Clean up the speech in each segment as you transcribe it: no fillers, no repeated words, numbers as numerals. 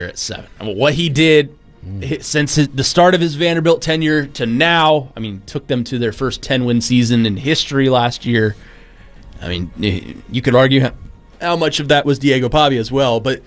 at 7. I mean, what he did since the start of his Vanderbilt tenure to now, I mean, took them to their first 10-win season in history last year. I mean, you could argue how much of that was Diego Pavia as well, but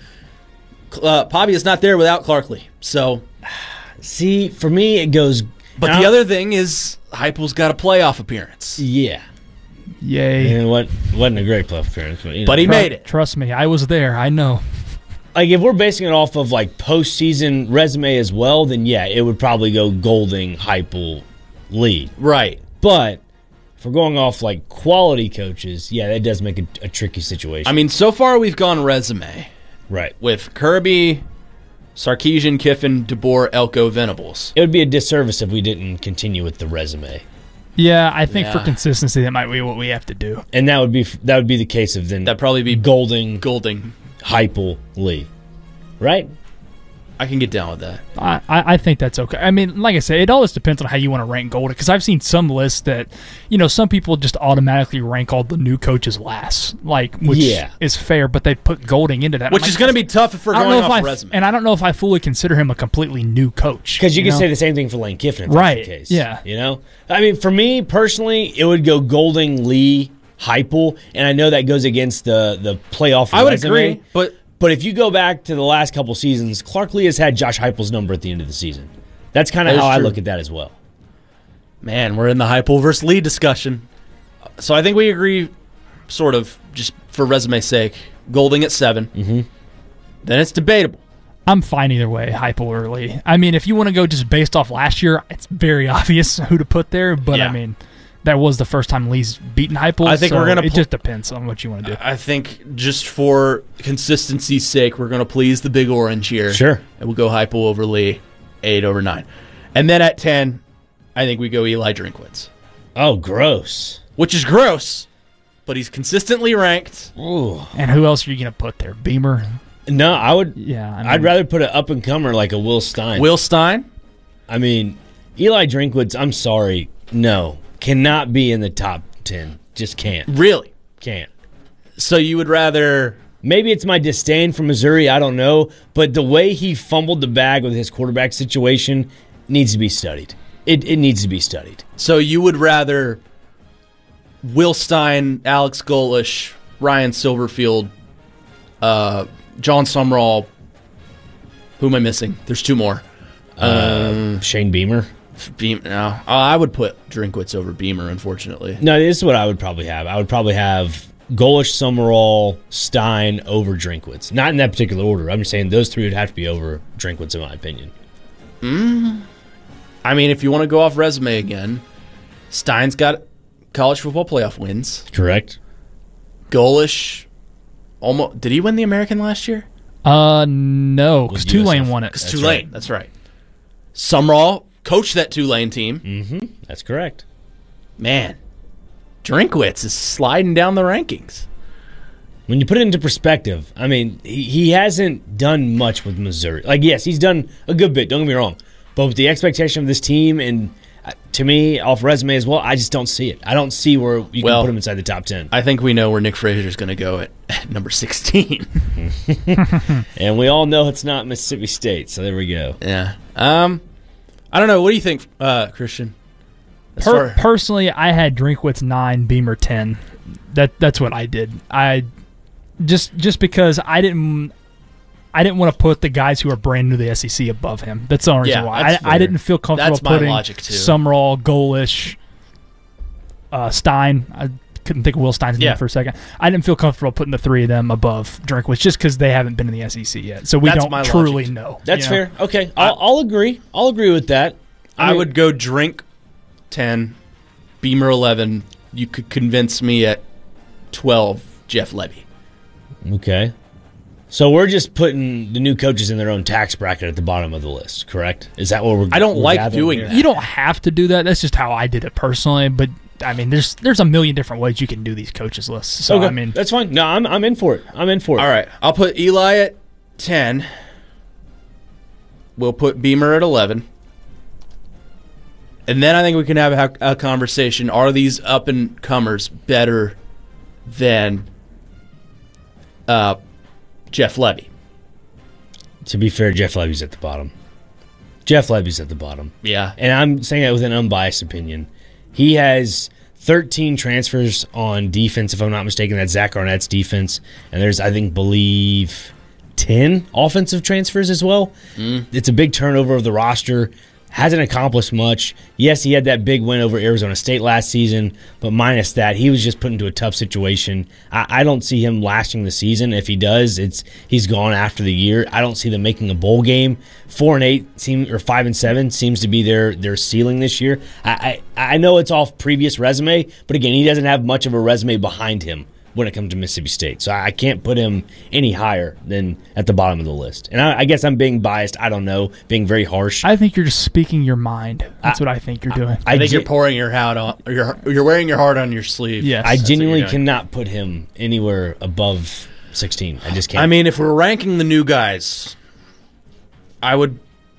Pavia's not there without Clarkley. So, see, for me, it goes. But the other thing is, Heupel's got a playoff appearance. Yeah. Yay. And wasn't a great playoff appearance. But he made it. Trust me, I was there. I know. Like, if we're basing it off of, like, postseason resume as well, then, yeah, it would probably go Golding, Heupel, Lee. Right. But if we're going off, like, quality coaches, yeah, that does make a tricky situation. I mean, so far we've gone resume. Right. With Kirby, Sarkisian, Kiffin, DeBoer, Elko, Venables. It would be a disservice if we didn't continue with the resume. Yeah, I think for consistency, that might be what we have to do. And that would be the case of then. That'd probably be Golding, Heupel, Lee. Right? I can get down with that. I think that's okay. I mean, like I said, it always depends on how you want to rank Golding, because I've seen some lists that, some people just automatically rank all the new coaches last, which is fair, but they put Golding into that. Which is going to be tough if we're going off resume. And I don't know if I fully consider him a completely new coach. Because you can say the same thing for Lane Kiffin if that's the case. Yeah. I mean, for me, personally, it would go Golding, Lee, Heupel, and I know that goes against the playoff resume. I would agree, But if you go back to the last couple seasons, Clark Lee has had Josh Heupel's number at the end of the season. That's kind of how I look at that as well. Man, we're in the Heupel versus Lee discussion. So I think we agree, sort of, just for resume's sake, Golding at 7. Mm-hmm. Then it's debatable. I'm fine either way, Heupel or Lee. I mean, if you want to go just based off last year, it's very obvious who to put there, but I mean, that was the first time Lee's beaten Heupel. I think we're gonna. It just depends on what you want to do. I think just for consistency's sake, we're gonna please the Big Orange here. Sure, and we'll go Heupel over Lee, 8 over 9, and then at 10, I think we go Eli Drinkwitz. Oh, gross! Which is gross, but he's consistently ranked. Ooh. And who else are you gonna put there? Beamer? No, I would. Yeah, I'd rather put an up and comer like a Will Stein. Will Stein? I mean, Eli Drinkwitz. I'm sorry, no. Cannot be in the top 10. Just can't. Really? Can't. So you would rather... Maybe it's my disdain for Missouri, I don't know. But the way he fumbled the bag with his quarterback situation needs to be studied. It needs to be studied. So you would rather Will Stein, Alex Golish, Ryan Silverfield, John Sumrall... Who am I missing? There's 2 more. Shane Beamer? No, I would put Drinkwitz over Beamer, unfortunately. No, this is what I would probably have. I would probably have Golish, Summerall, Stein over Drinkwitz. Not in that particular order. I'm just saying those 3 would have to be over Drinkwitz, in my opinion. I mean, if you want to go off resume again, Stein's got college football playoff wins. Correct. Golish, almost. Did he win the American last year? No, because Tulane won it. Because Tulane, that's right. Sumrall coached that Tulane team. Mm-hmm. That's correct. Man, Drinkwitz is sliding down the rankings. When you put it into perspective, I mean, he hasn't done much with Missouri. Like, yes, he's done a good bit, don't get me wrong. But with the expectation of this team, and to me, off resume as well, I just don't see it. I don't see where you can put him inside the top 10. I think we know where Nick Frazier's going to go at number 16. And we all know it's not Mississippi State, so there we go. Yeah. I don't know. What do you think, Christian? Personally, I had Drinkwitz 9, Beamer 10. That's what I did. I just because I didn't want to put the guys who are brand new to the SEC above him. That's the only reason why. I didn't feel comfortable putting Sumrall, Golish, Stein. I couldn't think of Will Stein's name for a second. I didn't feel comfortable putting the 3 of them above Drinkwitz just because they haven't been in the SEC yet. So we don't truly know. That's fair. Okay, I'll agree. I'll agree with that. I would go Drink 10, Beamer 11. You could convince me at 12, Jeff Levy. Okay. So we're just putting the new coaches in their own tax bracket at the bottom of the list, correct? Is that what we're I don't like doing that. You don't have to do that. That's just how I did it personally, but I mean, there's a million different ways you can do these coaches lists. So okay. I mean, that's fine. No, I'm in for it. I'm in for it. All right, I'll put Eli at 10. We'll put Beamer at 11. And then I think we can have a conversation. Are these up-and-comers better than Jeff Levy? To be fair, Jeff Levy's at the bottom. Jeff Levy's at the bottom. Yeah. And I'm saying that with an unbiased opinion. He has 13 transfers on defense, if I'm not mistaken. That's Zach Arnett's defense. And there's, I believe 10 offensive transfers as well. It's a big turnover of the roster. Hasn't accomplished much. Yes, he had that big win over Arizona State last season, but minus that, he was just put into a tough situation. I don't see him lasting the season. If he does, he's gone after the year. I don't see them making a bowl game. 4-8 or 5-7 seems to be their ceiling this year. I know it's off previous resume, but again, he doesn't have much of a resume behind him when it comes to Mississippi State. So I can't put him any higher than at the bottom of the list. And I guess I'm being biased. I don't know, being very harsh. I think you're just speaking your mind. That's what I think you're doing. I think you're pouring your heart on. You're wearing your heart on your sleeve. Yes. I genuinely cannot put him anywhere above 16. I just can't. I mean, if we're ranking the new guys, I would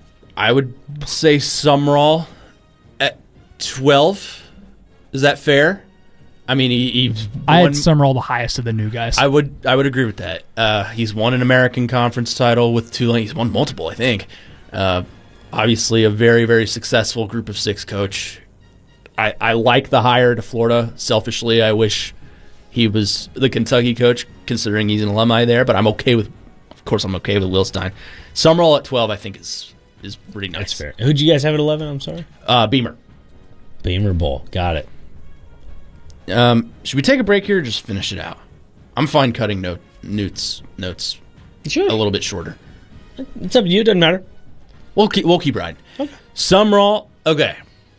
say Sumrall at 12. Is that fair? I mean, I had Summerall the highest of the new guys. I would agree with that. He's won an American Conference title with Tulane. He's won multiple, I think. Obviously, a very, very successful Group of 6 coach. I like the hire to Florida. Selfishly, I wish he was the Kentucky coach, considering he's an alumni there. But I'm okay with Will Stein. Summerall at 12, I think is pretty nice. That's fair. Who'd you guys have at 11? I'm sorry. Beamer. Beamer Ball. Got it. Should we take a break here or just finish it out? I'm fine cutting notes Sure. a little bit shorter. It's up to you. It doesn't matter. We'll keep riding. Okay. Sumrall. Okay.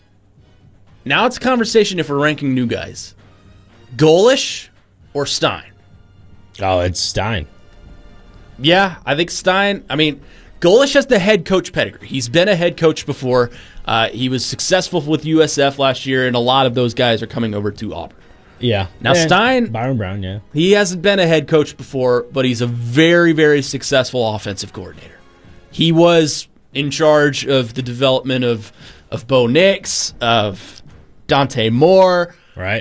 Now it's a conversation if we're ranking new guys. Golish or Stein? Oh, it's Stein. Yeah, I think Stein. I mean, Golish has the head coach pedigree. He's been a head coach before. He was successful with USF last year, and a lot of those guys are coming over to Auburn. Yeah. Now, Stein, Byron Brown, yeah. he hasn't been a head coach before, but he's a very, very successful offensive coordinator. He was in charge of the development of Bo Nix, of Dante Moore, Right.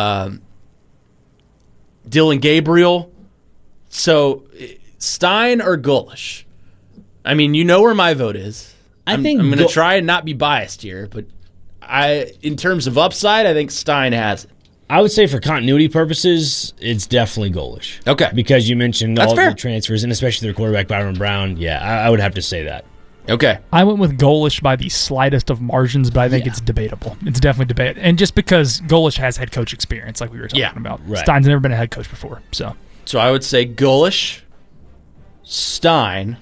Dylan Gabriel. So, Stein or Golish? I mean, you know where my vote is. I'm going to try and not be biased here, but in terms of upside, I think Stein has it. I would say for continuity purposes, it's definitely Golish. Okay. Because you mentioned That's all fair. the transfers, and especially their quarterback, Byron Brown. Yeah, I would have to say that. Okay. I went with Golish by the slightest of margins, but I think it's debatable. It's definitely debatable. And just because Golish has head coach experience, like we were talking about. Right. Stein's never been a head coach before. So I would say Golish, Stein,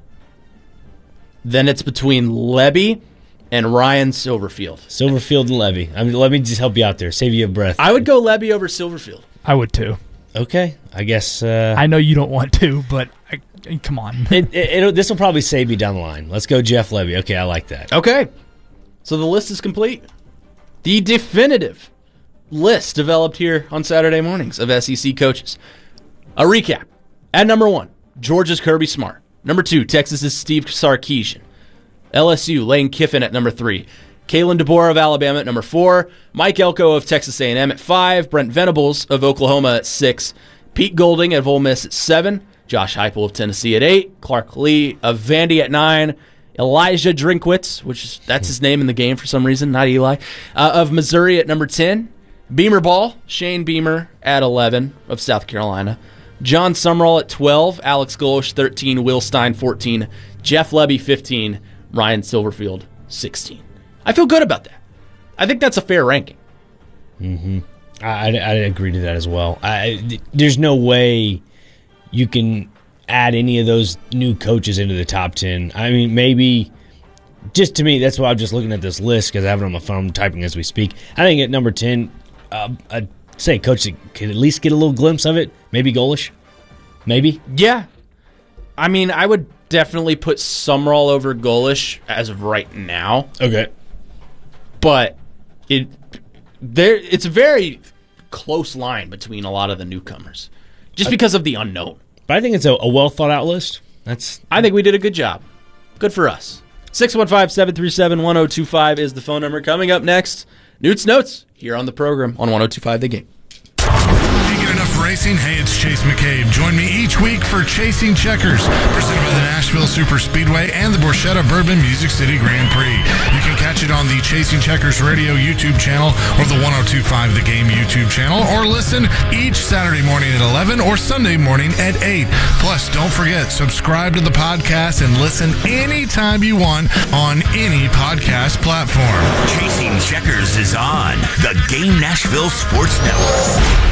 then it's between Lebby and Ryan Silverfield. Silverfield and Levy. I mean, let me just help you out there. Save you a breath. I would go Lebby over Silverfield. I would too. Okay. I guess. I know you don't want to, but come on. This will probably save you down the line. Let's go Jeff Levy. Okay, I like that. Okay. So the list is complete. The definitive list developed here on Saturday mornings of SEC coaches. A recap. At number 1, Georgia's Kirby Smart. Number 2, Texas's Steve Sarkisian. LSU, Lane Kiffin at number 3. Kalen DeBoer of Alabama at number 4. Mike Elko of Texas A&M at 5. Brent Venables of Oklahoma at 6. Pete Golding of Ole Miss at 7. Josh Heupel of Tennessee at 8. Clark Lee of Vandy at 9. Elijah Drinkwitz, that's his name in the game for some reason, not Eli, of Missouri at number 10. Beamer Ball, Shane Beamer at 11 of South Carolina. John Sumrall at 12. Alex Golish 13. Will Stein 14. Jeff Lebby 15. Ryan Silverfield 16. I feel good about that. I think that's a fair ranking. Mm-hmm. I agree to that as well. There's no way you can add any of those new coaches into the top 10. I mean, maybe, just to me, that's why I'm just looking at this list because I have it on my phone, typing as we speak. I think at number 10, I'd say a coach that could at least get a little glimpse of it. Maybe Golish. Maybe. Yeah. I mean, I would definitely put Sumrall over Golish as of right now. Okay. But it's a very close line between a lot of the newcomers, just because of the unknown. But I think it's a well thought out list. I think we did a good job. Good for us. 615-737-1025 is the phone number. Coming up next, Newt's Notes here on the program on 1025 The Game. Can't get enough racing? Hey, it's Chase McCabe. Join me each week for Chasing Checkers, presented by the Nashville Super Speedway and the Borchetta Bourbon Music City Grand Prix. You can catch it on the Chasing Checkers Radio YouTube channel or the 102.5 The Game YouTube channel, or listen each Saturday morning at 11 or Sunday morning at 8. Plus, don't forget, subscribe to the podcast and listen anytime you want on any podcast platform. Chasing Checkers is on the Game Nashville Sports Network.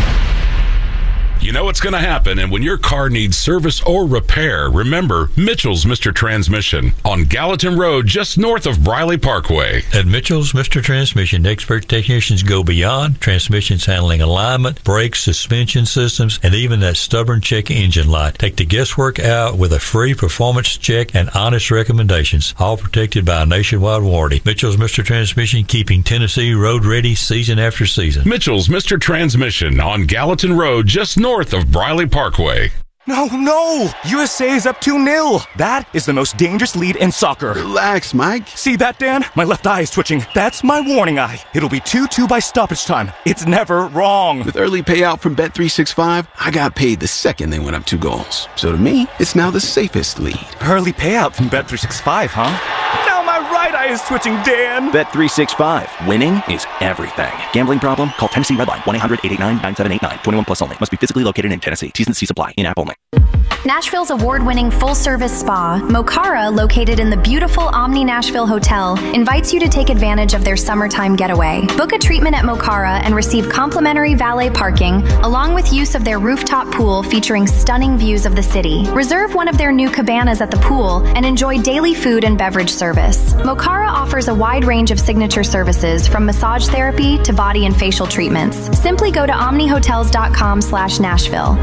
You know what's going to happen, and when your car needs service or repair, remember Mitchell's Mr. Transmission on Gallatin Road, just north of Briley Parkway. At Mitchell's Mr. Transmission, expert technicians go beyond transmissions handling alignment, brakes, suspension systems, and even that stubborn check engine light. Take the guesswork out with a free performance check and honest recommendations, all protected by a nationwide warranty. Mitchell's Mr. Transmission, keeping Tennessee road ready season after season. Mitchell's Mr. Transmission on Gallatin Road, just north of Briley Parkway. No! USA is up 2-0. That is the most dangerous lead in soccer. Relax, Mike. See that, Dan? My left eye is twitching. That's my warning eye. It'll be 2-2 by stoppage time. It's never wrong. With early payout from Bet365, I got paid the second they went up 2 goals. So to me, it's now the safest lead. Early payout from Bet365, huh? Now my right eye is twitching, Dan. Bet365. Winning is everything. Gambling problem? Call Tennessee Redline 1-800-889-9789. 21 plus only. Must be physically located in Tennessee. T's and C's apply. In-app only. Nashville's award-winning full-service spa, Mocara, located in the beautiful Omni Nashville Hotel, invites you to take advantage of their summertime getaway. Book a treatment at Mocara and receive complimentary valet parking, along with use of their rooftop pool featuring stunning views of the city. Reserve one of their new cabanas at the pool and enjoy daily food and beverage service. Mocara offers a wide range of signature services, from massage therapy to body and facial treatments. Simply go to omnihotels.com/Nashville.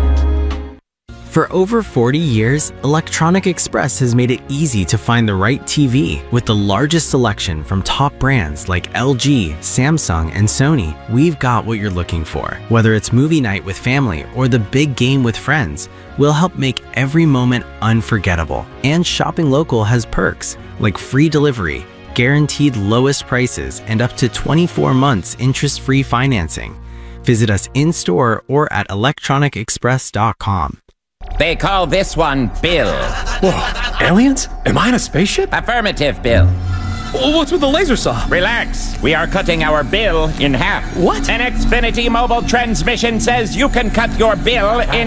For over 40 years, Electronic Express has made it easy to find the right TV. With the largest selection from top brands like LG, Samsung, and Sony, we've got what you're looking for. Whether it's movie night with family or the big game with friends, we'll help make every moment unforgettable. And shopping local has perks like free delivery, guaranteed lowest prices, and up to 24 months interest-free financing. Visit us in-store or at electronicexpress.com. They call this one Bill. Whoa, aliens? Am I in a spaceship? Affirmative, Bill. What's with the laser saw? Relax. We are cutting our bill in half. What? An Xfinity mobile transmission says you can cut your bill in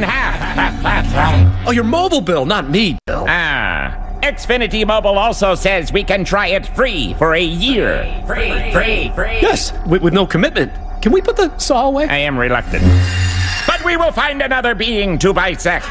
half. Oh, your mobile bill, not me, Bill. Xfinity Mobile also says we can try it free for a year. Free. Yes, with no commitment. Can we put the saw away? I am reluctant. But we will find another being to bisect.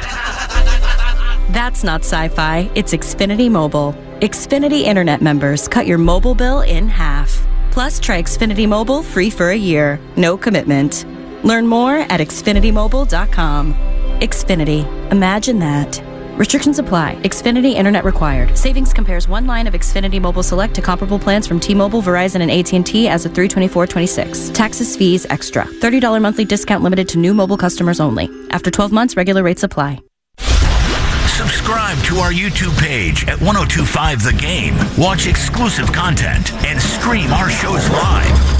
That's not sci-fi. It's Xfinity Mobile. Xfinity Internet members cut your mobile bill in half. Plus, try Xfinity Mobile free for a year. No commitment. Learn more at xfinitymobile.com. Xfinity. Imagine that. Restrictions apply. Xfinity Internet required. Savings compares one line of Xfinity Mobile Select to comparable plans from T-Mobile, Verizon, and AT&T as of 3/24/26. Taxes, fees, extra. $30 monthly discount limited to new mobile customers only. After 12 months, regular rates apply. Subscribe to our YouTube page at 1025 The Game. Watch exclusive content and stream our shows live.